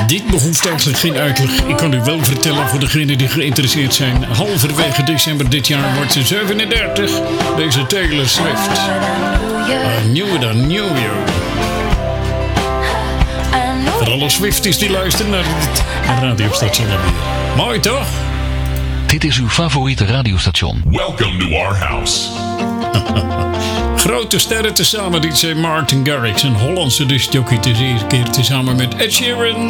Dit behoeft eigenlijk geen uitleg. Ik kan u wel vertellen voor degenen die geïnteresseerd zijn. Halverwege december dit jaar wordt ze 37. Deze Taylor Swift. I knew it, I knew you. Voor alle Swifties die luisteren naar dit radiostation. Mooi toch? Dit is uw favoriete radiostation. Welcome to our house. Grote sterren tezamen, DJ Martin Garrix, een Hollandse discjockey, keer tezamen met Ed Sheeran.